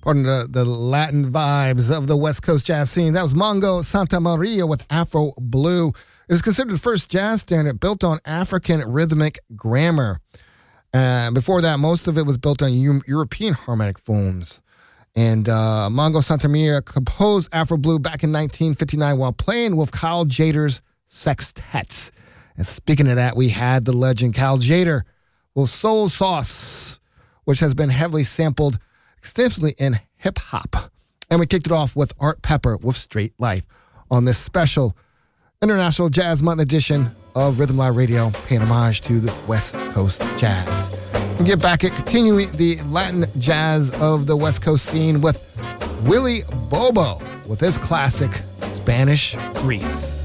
According to the Latin vibes of the West Coast jazz scene, that was Mongo Santa Maria with Afro Blue. It was considered the first jazz standard built on African rhythmic grammar. Before that, most of it was built on European harmonic forms. And Mongo Santa Maria composed Afro Blue back in 1959 while playing with Kyle Jader's sextets. And speaking of that, we had the legend Kyle Jader with Soul Sauce, which has been heavily sampled extensively in hip-hop. And we kicked it off with Art Pepper with Straight Life on this special International Jazz Month edition of Rhythm Live Radio, paying homage to the West Coast Jazz. We get back at continuing the Latin jazz of the West Coast scene with Willie Bobo with his classic Spanish Grease.